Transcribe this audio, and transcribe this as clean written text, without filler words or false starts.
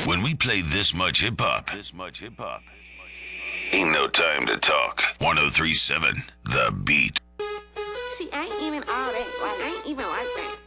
When we play this much hip hop, ain't no time to talk. 1037 The Beat. See, I ain't even all that. Like, I ain't even like that.